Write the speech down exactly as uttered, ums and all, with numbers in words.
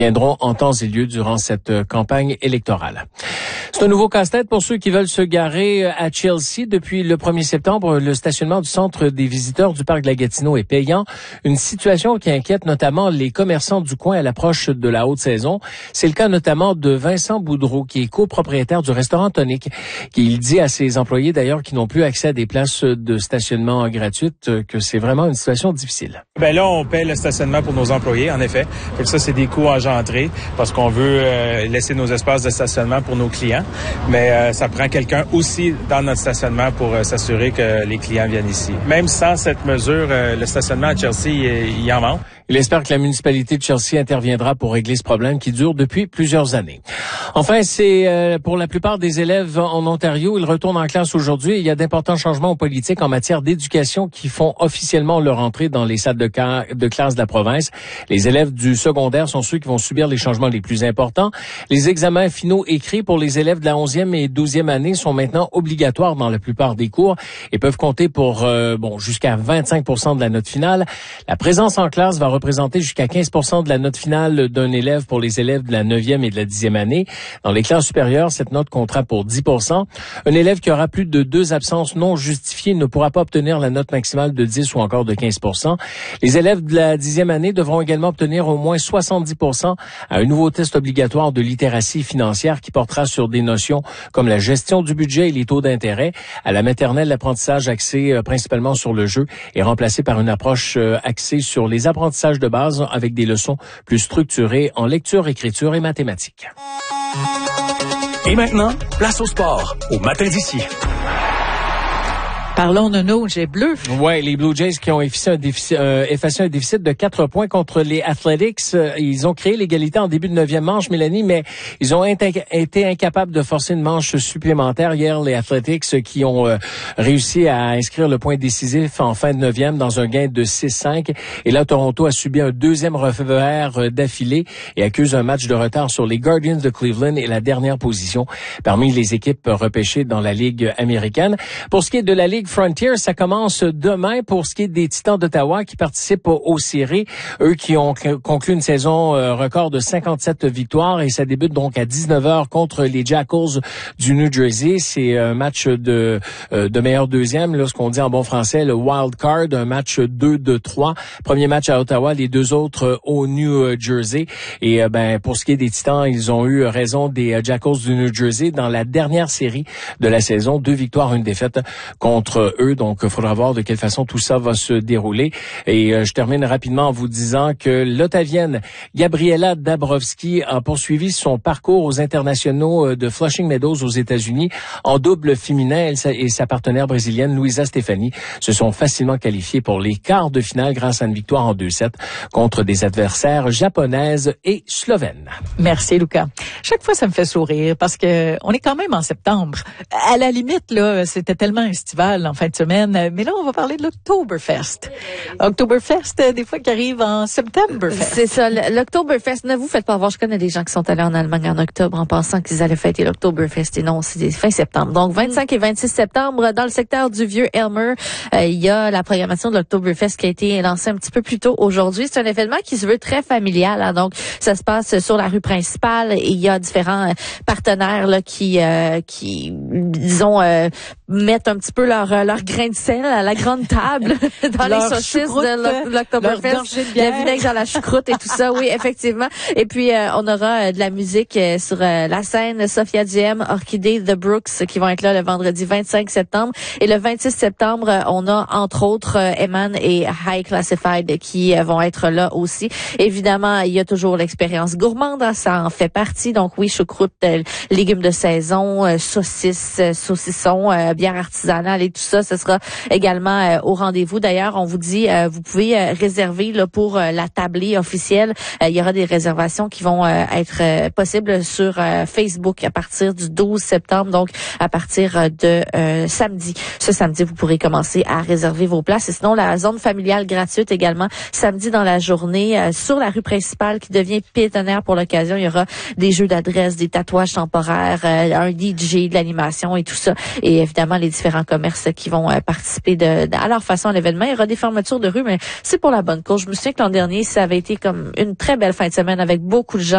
viendront en temps et lieu durant cette campagne électorale. C'est un nouveau casse-tête pour ceux qui veulent se garer à Chelsea. Depuis le premier septembre, le stationnement du centre des visiteurs du parc de la Gatineau est payant. Une situation qui inquiète notamment les commerçants du coin à l'approche de la haute saison. C'est le cas notamment de Vincent Boudreau, qui est copropriétaire du restaurant Tonic, qui il dit à ses employés d'ailleurs qui n'ont plus accès à des places de stationnement gratuites que c'est vraiment une situation difficile. Ben là, on paie le stationnement pour nos employés, en effet. Fait que ça, c'est des coûts engendrés parce qu'on veut euh, laisser nos espaces de stationnement pour nos clients. Mais euh, ça prend quelqu'un aussi dans notre stationnement pour euh, s'assurer que les clients viennent ici. Même sans cette mesure, euh, le stationnement à Chelsea, il, il en manque. Il espère que la municipalité de Chelsea interviendra pour régler ce problème qui dure depuis plusieurs années. Enfin, c'est euh, pour la plupart des élèves en Ontario, ils retournent en classe aujourd'hui. Il y a d'importants changements politiques en matière d'éducation qui font officiellement leur entrée dans les salles de, ca- de classe de la province. Les élèves du secondaire sont ceux qui vont subir les changements les plus importants. Les examens finaux écrits pour les élèves de la onzième et douzième année sont maintenant obligatoires dans la plupart des cours et peuvent compter pour euh, bon jusqu'à vingt-cinq pour cent de la note finale. La présence en classe va représenter jusqu'à quinze pour cent de la note finale d'un élève pour les élèves de la neuvième et de la dixième année. Dans les classes supérieures, cette note comptera pour dix pour cent. Un élève qui aura plus de deux absences non justifiées ne pourra pas obtenir la note maximale de dix ou encore de quinze pour cent. Les élèves de la dixième année devront également obtenir au moins soixante-dix pour cent à un nouveau test obligatoire de littératie financière qui portera sur des notions comme la gestion du budget et les taux d'intérêt. À la maternelle, l'apprentissage axé euh, principalement sur le jeu est remplacé par une approche euh, axée sur les apprentissages de base avec des leçons plus structurées en lecture, écriture et mathématiques. Et maintenant, place au sport, au matin d'ici. Parlons de nos Jets bleus. Ouais, les Blue Jays qui ont effacé un déficit, euh, effacé un déficit de quatre points contre les Athletics. Euh, ils ont créé l'égalité en début de neuvième manche, Mélanie, mais ils ont été, été incapables de forcer une manche supplémentaire hier. Les Athletics qui ont euh, réussi à inscrire le point décisif en fin de neuvième dans un gain de six cinq. Et là, Toronto a subi un deuxième revers euh, d'affilée et accuse un match de retard sur les Guardians de Cleveland et la dernière position parmi les équipes repêchées dans la Ligue américaine. Pour ce qui est de la Ligue Frontier, ça commence demain pour ce qui est des Titans d'Ottawa qui participent aux séries. Eux qui ont conclu une saison euh, record de cinquante-sept victoires et ça débute donc à dix-neuf heures contre les Jackals du New Jersey. C'est un match de euh, de meilleur deuxième, là, ce qu'on dit en bon français, le wild card, un match deux de trois. Premier match à Ottawa, les deux autres euh, au New Jersey. Et euh, ben pour ce qui est des Titans, ils ont eu raison des euh, Jackals du New Jersey dans la dernière série de la saison. Deux victoires, une défaite contre eux. Donc, il faudra voir de quelle façon tout ça va se dérouler. Et euh, je termine rapidement en vous disant que l'Ottavienne Gabriela Dabrowski a poursuivi son parcours aux internationaux de Flushing Meadows aux États-Unis en double féminin. Elle et sa partenaire brésilienne Luisa Stefani se sont facilement qualifiés pour les quarts de finale grâce à une victoire en deux sept contre des adversaires japonaises et slovènes. Merci, Lucas. Chaque fois, ça me fait sourire parce que on est quand même en septembre. À la limite, là, c'était tellement estival en fin de semaine. Mais là, on va parler de l'Oktoberfest. Oktoberfest, des fois, qui arrive en Septemberfest. C'est ça, l'Oktoberfest. Ne vous faites pas voir. Je connais des gens qui sont allés en Allemagne en octobre en pensant qu'ils allaient fêter l'Oktoberfest. Et non, c'est fin septembre. Donc, vingt-cinq et vingt-six septembre, dans le secteur du Vieux-Elmer, euh, il y a la programmation de l'Oktoberfest qui a été lancée un petit peu plus tôt aujourd'hui. C'est un événement qui se veut très familial. Hein. Donc, ça se passe sur la rue principale et il y a différents partenaires là qui, euh, qui disons, euh, mettent un petit peu leur leur grain de sel à la grande table dans leur les saucisses de l'Oktoberfest, la vinaigre dans la choucroute et tout ça, oui, effectivement. Et puis, euh, on aura euh, de la musique euh, sur euh, la scène, Sophia Diem, Orchidée, The Brooks, qui vont être là le vendredi vingt-cinq septembre. Et le vingt-six septembre, euh, on a entre autres euh, Eman et High Classified qui euh, vont être là aussi. Évidemment, il y a toujours l'expérience gourmande, hein, ça en fait partie. Donc oui, choucroute, euh, légumes de saison, euh, saucisses, euh, saucissons, euh, bière artisanale et tout ça, ce sera également euh, au rendez-vous. D'ailleurs, on vous dit, euh, vous pouvez euh, réserver là, pour euh, la tablée officielle. Euh, il y aura des réservations qui vont euh, être euh, possibles sur euh, Facebook à partir du douze septembre, donc à partir de euh, samedi. Ce samedi, vous pourrez commencer à réserver vos places. Et sinon, la zone familiale gratuite également, samedi dans la journée, euh, sur la rue principale qui devient piétonnaire pour l'occasion. Il y aura des jeux d'adresse, des tatouages temporaires, euh, un D J, de l'animation et tout ça. Et évidemment, les différents commerces qui vont euh, participer de, de, à leur façon à l'événement. Il y aura des fermetures de rue, mais c'est pour la bonne cause. Je me souviens que l'an dernier, ça avait été comme une très belle fin de semaine avec beaucoup de gens